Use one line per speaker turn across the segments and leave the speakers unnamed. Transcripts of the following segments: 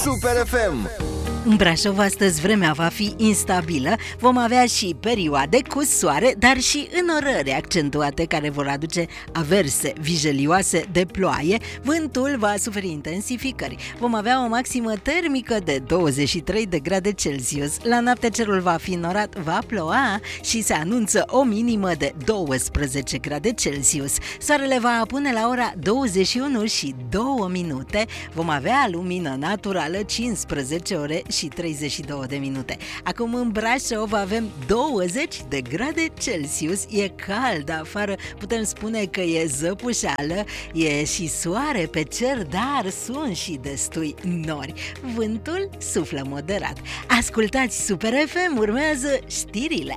Super FM.
În Brașov astăzi vremea va fi instabilă, vom avea și perioade cu soare, dar și înnorări accentuate care vor aduce averse vijelioase de ploaie. Vântul va suferi intensificări. Vom avea o maximă termică de 23 de grade Celsius. La noapte cerul va fi înnorat, va ploua și se anunță o minimă de 12 grade Celsius. Soarele va apune la ora 21 și 2 minute. Vom avea lumină naturală 15 ore și 32 de minute. Acum în Brașov avem 20 de grade Celsius. E cald afară, putem spune că e zăpușeală, e și soare pe cer, dar sunt și destui nori. Vântul suflă moderat. Ascultați Super FM, urmează știrile.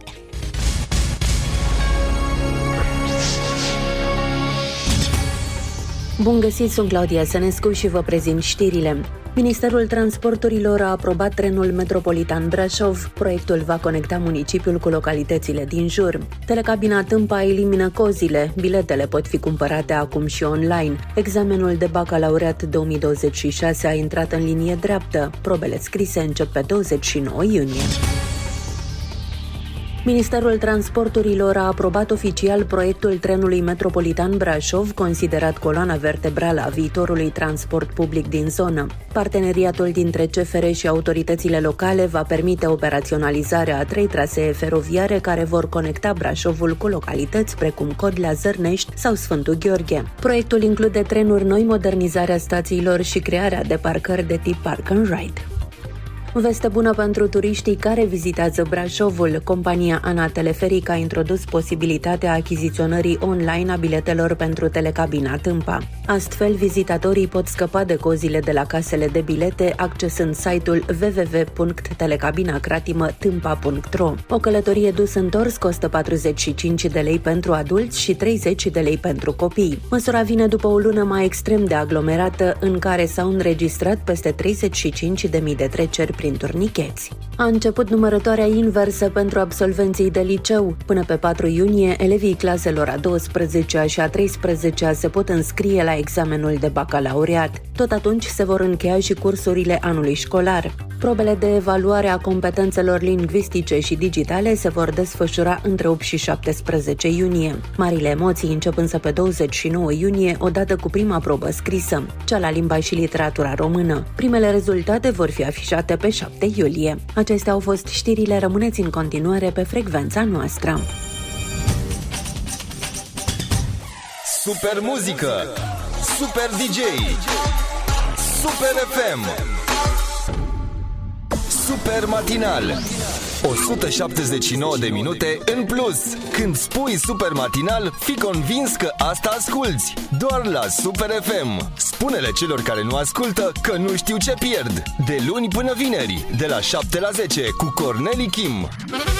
Bun găsit, sunt Claudia Sănescu și vă prezint știrile. Ministerul Transporturilor a aprobat trenul metropolitan Brașov. Proiectul va conecta municipiul cu localitățile din jur. Telecabina Tâmpa elimină cozile. Biletele pot fi cumpărate acum și online. Examenul de bacalaureat 2026 a intrat în linie dreaptă. Probele scrise încep pe 29 iunie. Ministerul Transporturilor a aprobat oficial proiectul trenului metropolitan Brașov, considerat coloana vertebrală a viitorului transport public din zonă. Parteneriatul dintre CFR și autoritățile locale va permite operaționalizarea a 3 trasee feroviare care vor conecta Brașovul cu localități precum Codlea, Zărnești sau Sfântul Gheorghe. Proiectul include trenuri noi, modernizarea stațiilor și crearea de parcări de tip Park and Ride. Veste bună pentru turiștii care vizitează Brașovul. Compania ANA Teleferic a introdus posibilitatea achiziționării online a biletelor pentru telecabina Tâmpa. Astfel, vizitatorii pot scăpa de cozile de la casele de bilete accesând site-ul www.telecabinacratimătâmpa.ro. O călătorie dus-întors costă 45 de lei pentru adulți și 30 de lei pentru copii. Măsura vine după o lună mai extrem de aglomerată, în care s-au înregistrat peste 35.000 de treceri prin turnicheți. A început numărătoarea inversă pentru absolvenții de liceu. Până pe 4 iunie, elevii claselor a 12-a și a 13-a se pot înscrie la examenul de bacalaureat. Tot atunci se vor încheia și cursurile anului școlar. Probele de evaluare a competențelor lingvistice și digitale se vor desfășura între 8 și 17 iunie. Marile emoții încep însă pe 29 iunie, odată cu prima probă scrisă, cea la limba și literatura română. Primele rezultate vor fi afișate pe 7 iulie. Acestea au fost știrile, rămâneți în continuare pe frecvența noastră.
Super muzică, Super DJ, Super FM, Super matinal, 179 de minute în plus. Când spui Super matinal, fii convins că asta asculți. Doar la Super FM. Spune-le celor care nu ascultă că nu știu ce pierd. De luni până vineri, de la 7 la 10 cu Corneli Kim.